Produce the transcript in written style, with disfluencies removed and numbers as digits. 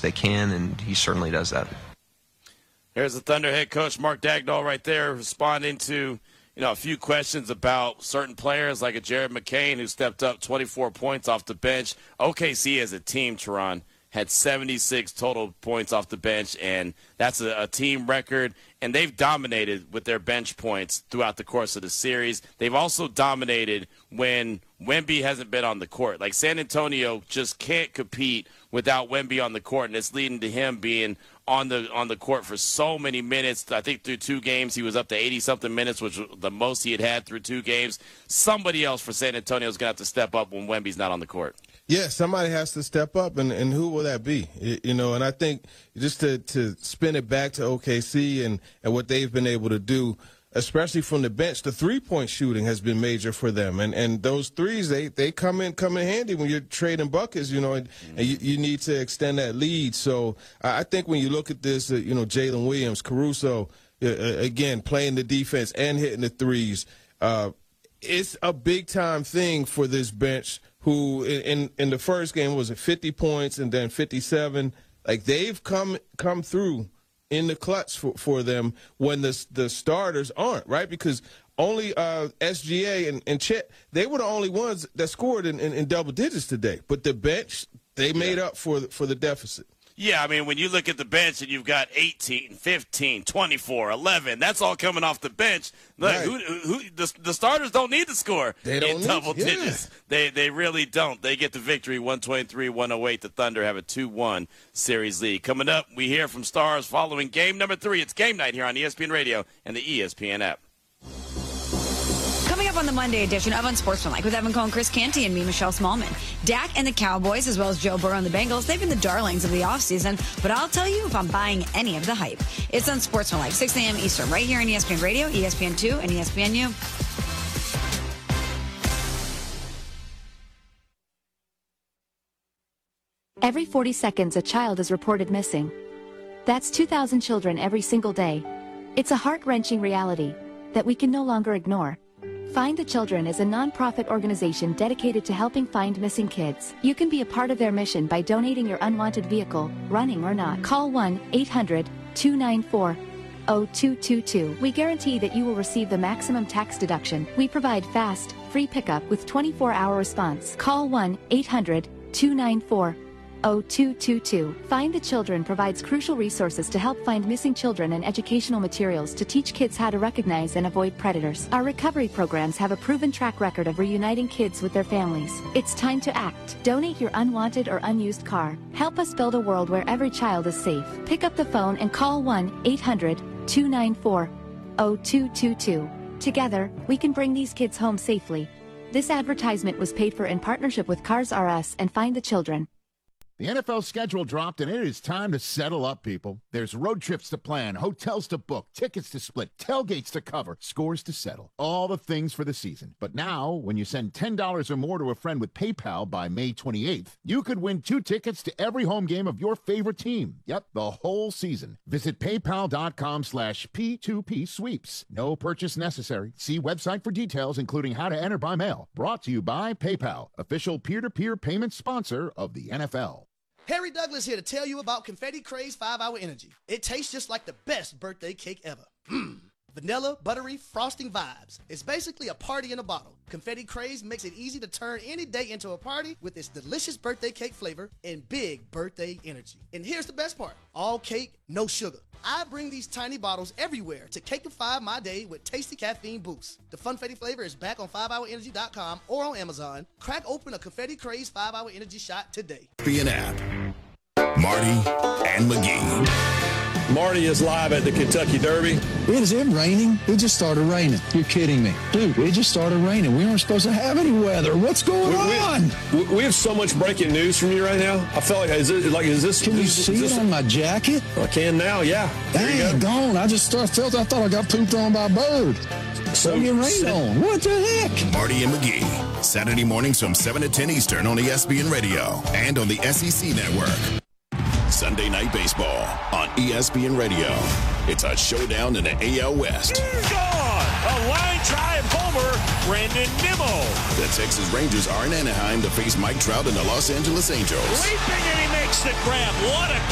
they can, and he certainly does that. Here's the Thunder head coach, Mark Daigneault, right there, responding to a few questions about certain players like a Jared McCain, who stepped up 24 points off the bench. OKC as a team, Teron, had 76 total points off the bench, and that's a team record. And they've dominated with their bench points throughout the course of the series. They've also dominated when Wemby hasn't been on the court. Like, San Antonio just can't compete without Wemby on the court, and it's leading to him being on the court for so many minutes. I think through 2 games he was up to 80-something minutes, which was the most he had through 2 games. Somebody else for San Antonio is going to have to step up when Wemby's not on the court. Yeah, somebody has to step up, and who will that be? And I think just to spin it back to OKC and what they've been able to do, especially from the bench, the three-point shooting has been major for them. And those threes, they come in handy when you're trading buckets, and you need to extend that lead. So I think when you look at this, Jalen Williams, Caruso, again, playing the defense and hitting the threes, it's a big-time thing for this bench, who in the first game was at 50 points and then 57. Like, they've come through in the clutch for them when the starters aren't, right? Because only SGA and Chet, they were the only ones that scored in double digits today. But the bench, they made up for the deficit. Yeah, I mean, when you look at the bench and you've got 18, 15, 24, 11, that's all coming off the bench. Look, right. The starters don't need to score in double digits. They really don't. They get the victory, 123-108. The Thunder have a 2-1 series lead. Coming up, we hear from stars following game number 3. It's game night here on ESPN Radio and the ESPN app. Coming up on the Monday edition of Unsportsmanlike with Evan Cohen, Chris Canty, and me, Michelle Smallman. Dak and the Cowboys, as well as Joe Burrow and the Bengals, they've been the darlings of the offseason, but I'll tell you if I'm buying any of the hype. It's Unsportsmanlike, 6 a.m. Eastern, right here on ESPN Radio, ESPN2, and ESPNU. Every 40 seconds, a child is reported missing. That's 2,000 children every single day. It's a heart-wrenching reality that we can no longer ignore. Find the Children is a non-profit organization dedicated to helping find missing kids. You can be a part of their mission by donating your unwanted vehicle, running or not. Call 1-800-294-0222. We guarantee that you will receive the maximum tax deduction. We provide fast, free pickup with 24-hour response. Call 1-800-294-0222. Find the Children provides crucial resources to help find missing children and educational materials to teach kids how to recognize and avoid predators. Our recovery programs have a proven track record of reuniting kids with their families. It's time to act. Donate your unwanted or unused car. Help us build a world where every child is safe. Pick up the phone and call 1-800-294-0222. Together, we can bring these kids home safely. This advertisement was paid for in partnership with Cars R Us and Find the Children. The NFL schedule dropped, and it is time to settle up, people. There's road trips to plan, hotels to book, tickets to split, tailgates to cover, scores to settle. All the things for the season. But now, when you send $10 or more to a friend with PayPal by May 28th, you could win 2 tickets to every home game of your favorite team. Yep, the whole season. Visit paypal.com/P2P sweeps. No purchase necessary. See website for details, including how to enter by mail. Brought to you by PayPal, official peer-to-peer payment sponsor of the NFL. Harry Douglas here to tell you about Confetti Craze 5-Hour Energy. It tastes just like the best birthday cake ever. Vanilla, buttery, frosting vibes. It's basically a party in a bottle. Confetti Craze makes it easy to turn any day into a party with its delicious birthday cake flavor and big birthday energy. And here's the best part. All cake, no sugar. I bring these tiny bottles everywhere to cakeify my day with tasty caffeine boosts. The Funfetti flavor is back on 5hourenergy.com or on Amazon. Crack open a Confetti Craze 5-Hour Energy shot today. ESPN app. Marty and McGee. Marty is live at the Kentucky Derby. Is it raining? It just started raining. You're kidding me. Dude, it just started raining. We weren't supposed to have any weather. What's going on? We have so much breaking news from you right now. I felt like, is this? Can you see it on my jacket? I can now, yeah. Dang, gone. I thought I got pooped on by a bird. So get rained on. What the heck? Marty and McGee. Saturday mornings from 7 to 10 Eastern on ESPN Radio and on the SEC Network. Sunday Night Baseball on ESPN Radio. It's a showdown in the AL West. Gone! A line drive homer, Brandon Nimmo. The Texas Rangers are in Anaheim to face Mike Trout and the Los Angeles Angels. Leaping, and he makes the grab. What a